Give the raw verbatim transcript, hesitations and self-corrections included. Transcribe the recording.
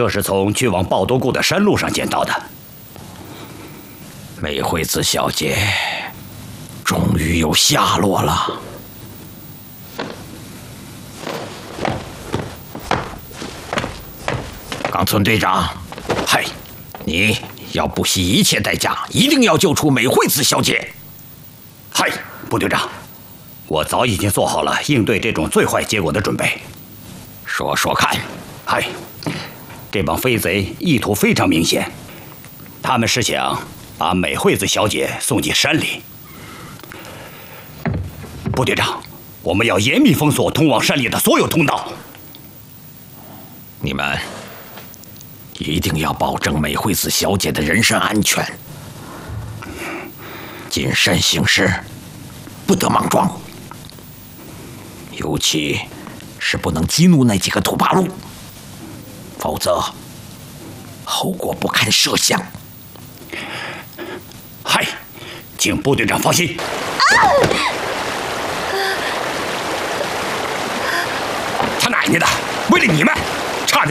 这是从去往抱多固的山路上捡到的。 美惠子小姐终于有下落了。冈村队长， 嗨， 你要不惜一切代价，一定要救出美惠子小姐。 嗨，部队长，我早已经做好了应对这种最坏结果的准备。 说说看。 嗨，这帮飞贼意图非常明显，他们是想把美惠子小姐送进山里。部队长，我们要严密封锁通往山里的所有通道。 你们一定要保证美惠子小姐的人身安全，谨慎行事，不得莽撞，尤其是不能激怒那几个土八路，否则后果不堪设想。 嗨，请部队长放心。 啊！ 他奶奶的，为了你们！